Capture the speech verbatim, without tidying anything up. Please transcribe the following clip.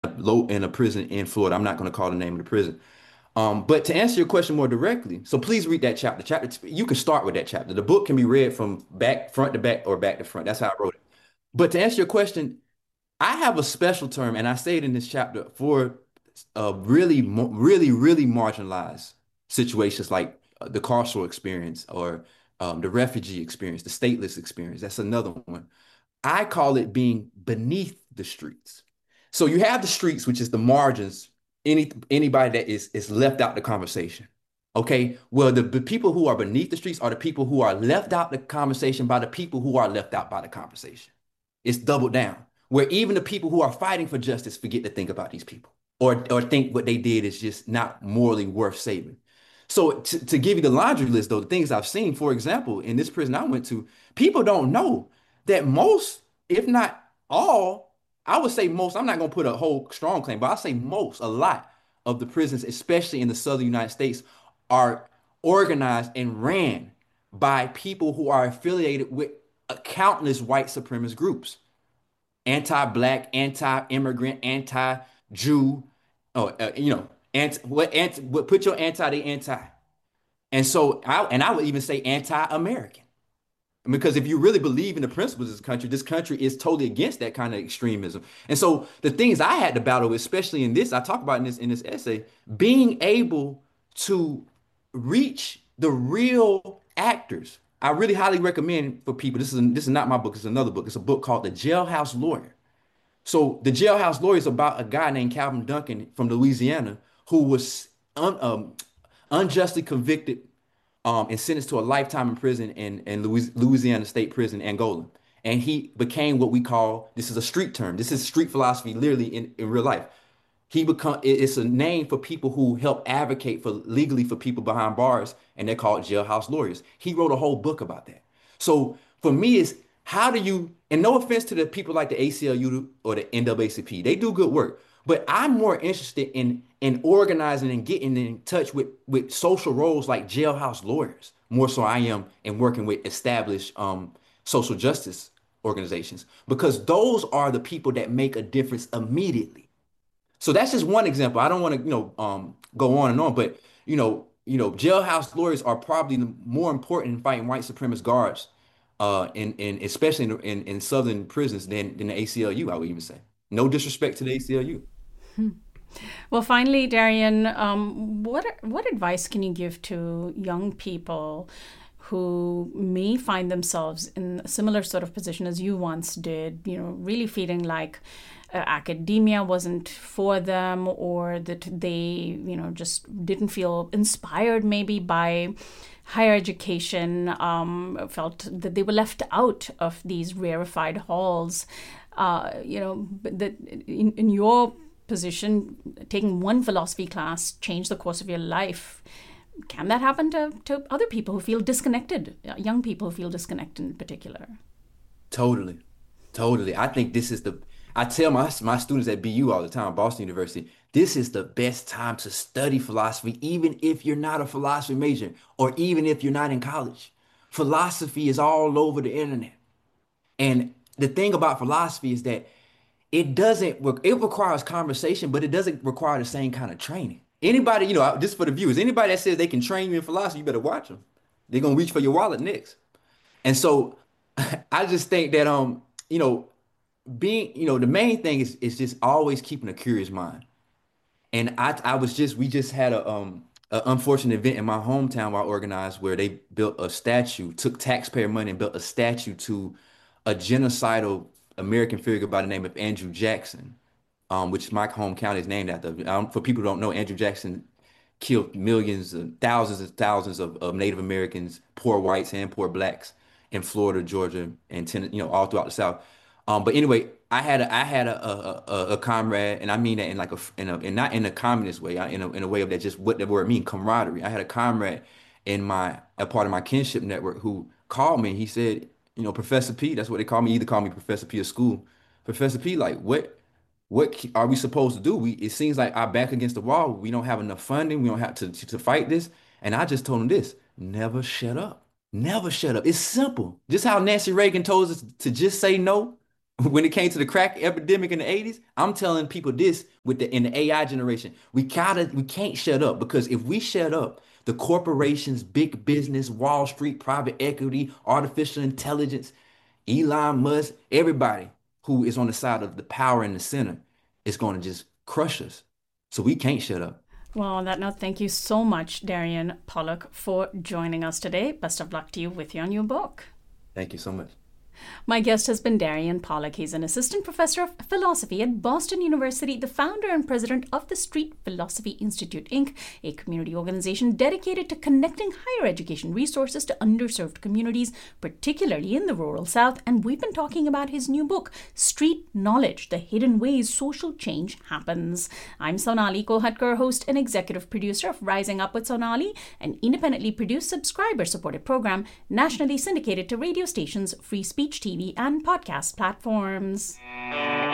low in a prison in Florida. I'm not going to call the name of the prison. Um, but to answer your question more directly, so please read that chapter. Chapter, you can start with that chapter. The book can be read from back, front to back, or back to front. That's how I wrote it. But to answer your question, I have a special term, and I say it in this chapter for uh, really, mo- really, really marginalized situations like uh, the carceral experience or um, the refugee experience, the stateless experience. That's another one. I call it being beneath the streets. So you have the streets, which is the margins, any anybody that is is left out the conversation. Okay. Well, the, the people who are beneath the streets are the people who are left out the conversation by the people who are left out by the conversation. It's doubled down, where even the people who are fighting for justice forget to think about these people or or think what they did is just not morally worth saving. So to, to give you the laundry list, though, the things I've seen, for example, in this prison I went to, people don't know that most, if not all, I would say most, I'm not going to put a whole strong claim, but I'll say most, a lot of the prisons, especially in the southern United States, are organized and ran by people who are affiliated with uh, countless white supremacist groups, anti-black, anti-immigrant, anti-Jew, oh, uh, you know, anti, what, anti, what, put your anti, they anti. And so, I, and I would even say anti-American. Because if you really believe in the principles of this country, this country is totally against that kind of extremism. And so the things I had to battle with, especially in this, I talk about in this in this essay, being able to reach the real actors. I really highly recommend for people. This is this is not my book, it's another book. It's a book called The Jailhouse Lawyer. So the Jailhouse Lawyer is about a guy named Calvin Duncan from Louisiana who was un, um, unjustly convicted um, and sentenced to a lifetime in prison in, in Louisiana State Prison, Angola. And he became what we call, this is a street term. This is street philosophy, literally in, in real life. He become it's a name for people who help advocate for legally for people behind bars, and they're called jailhouse lawyers. He wrote a whole book about that. So for me, it's how do you, and no offense to the people like the A C L U or the N double A C P, they do good work, but I'm more interested in in organizing and getting in touch with with social roles like jailhouse lawyers, more so I am in working with established um, social justice organizations, because those are the people that make a difference immediately. So that's just one example. I don't want to, you know, um, go on and on, but you know, you know, jailhouse lawyers are probably the more important in fighting white supremacist guards, uh, in in especially in in, in southern prisons than than the A C L U. I would even say. No disrespect to the A C L U. Well, finally, Darian, um, what what advice can you give to young people who may find themselves in a similar sort of position as you once did? You know, really feeling like uh, academia wasn't for them, or that they, you know, just didn't feel inspired maybe by higher education, um, felt that they were left out of these rarefied halls. Uh, you know, that in, in your position, taking one philosophy class change the course of your life. Can that happen to, to other people who feel disconnected, young people who feel disconnected in particular? Totally, totally. I think this is the. I tell my my students at B U all the time, Boston University, this is the best time to study philosophy, even if you're not a philosophy major or even if you're not in college. Philosophy is all over the internet. And the thing about philosophy is that it doesn't, it requires conversation, but it doesn't require the same kind of training. Anybody, you know, just for the viewers, anybody that says they can train you in philosophy, you better watch them. They're gonna reach for your wallet next. And so I just think that um, you know, being, you know, the main thing is is just always keeping a curious mind. And I I was just we just had a um an unfortunate event in my hometown I organized where they built a statue, took taxpayer money and built a statue to a genocidal American figure by the name of Andrew Jackson, um, which my home county is named after. Um, for people who don't know, Andrew Jackson killed millions and thousands and thousands of, of Native Americans, poor whites and poor blacks in Florida, Georgia, and ten, you know, all throughout the South. Um, but anyway, I had a I had a a, a, a comrade, and I mean that in like a in a and not in a communist way, I, in a in a way of that just what the word mean, camaraderie. I had a comrade in my a part of my kinship network who called me. He said, you know, Professor P, that's what they call me. Either call me Professor P at school. Professor P, like what what are we supposed to do? We it seems like our back against the wall. We don't have enough funding. We don't have to to, to fight this. And I just told him this: never shut up. Never shut up. It's simple. Just how Nancy Reagan told us to just say no. When it came to the crack epidemic in the eighties, I'm telling people this with the in the A I generation. We gotta we can't shut up because if we shut up, the corporations, big business, Wall Street, private equity, artificial intelligence, Elon Musk, everybody who is on the side of the power in the center is going to just crush us. So we can't shut up. Well, on that note, thank you so much, Darian Pollock, for joining us today. Best of luck to you with your new book. Thank you so much. My guest has been Darian Pollock. He's an assistant professor of philosophy at Boston University, the founder and president of the Street Philosophy Institute, Incorporated, a community organization dedicated to connecting higher education resources to underserved communities, particularly in the rural South. And we've been talking about his new book, Street Knowledge, The Hidden Ways Social Change Happens. I'm Sonali Kolhatkar, host and executive producer of Rising Up with Sonali, an independently produced, subscriber-supported program nationally syndicated to radio stations, free speech T V, and podcast platforms.